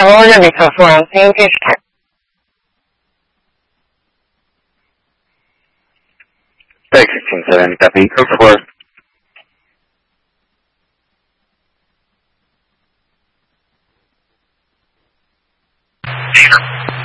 lower the microphone. Thank you. Tech 167, copy. Code 4.